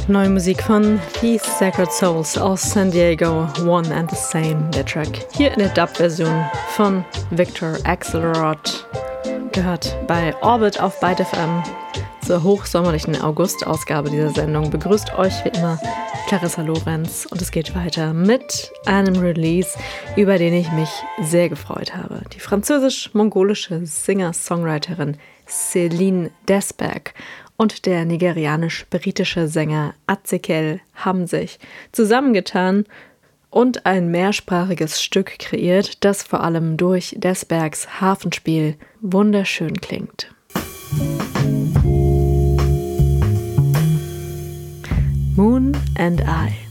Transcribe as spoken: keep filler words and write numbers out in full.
Neue Musik von The Sacred Souls aus San Diego, One and the Same, der Track. Hier in der Dub-Version von Victor Axelrod, gehört bei Orbit auf Byte F M. Zur hochsommerlichen August-Ausgabe dieser Sendung begrüßt euch wie immer Clarissa Lorenz und es geht weiter mit einem Release, über den ich mich sehr gefreut habe. Die französisch-mongolische Singer-Songwriterin Céline Desberg und der nigerianisch-britische Sänger Azikel haben sich zusammengetan und ein mehrsprachiges Stück kreiert, das vor allem durch Desbergs Harfenspiel wunderschön klingt. Moon and I.